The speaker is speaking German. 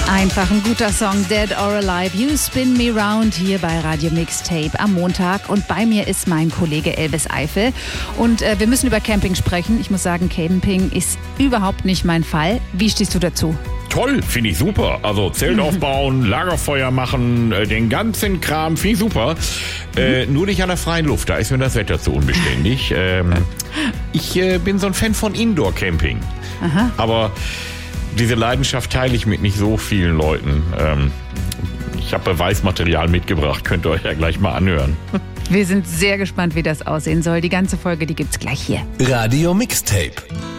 Einfach ein guter Song, Dead or Alive, You Spin Me Round, hier bei Radio Mixtape am Montag. Und bei mir ist mein Kollege Elvis Eifel. Und wir müssen über Camping sprechen. Ich muss sagen, Camping ist überhaupt nicht mein Fall. Wie stehst du dazu? Toll, finde ich super. Also Zelt aufbauen, Lagerfeuer machen, den ganzen Kram, finde ich super. Nur nicht an der freien Luft, da ist mir das Wetter zu unbeständig. Ich bin so ein Fan von Indoor-Camping. Aha. Aber diese Leidenschaft teile ich mit nicht so vielen Leuten. Ich habe Beweismaterial mitgebracht, könnt ihr euch ja gleich mal anhören. Wir sind sehr gespannt, wie das aussehen soll. Die ganze Folge, die gibt's gleich hier. Radio Mixtape.